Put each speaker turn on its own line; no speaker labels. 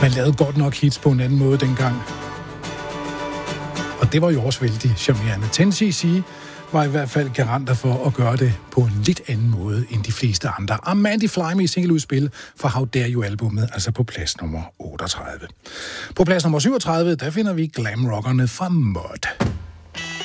Man lavede godt nok hits på en anden måde dengang. Og det var jo også vældig charmerende. 10cc var i hvert fald garanter for at gøre det på en lidt anden måde end de fleste andre. Amandy Fly Me singleudspil fra How Dare You-albummet, altså på plads nummer 38. På plads nummer 37, der finder vi glam-rockerne fra Mud.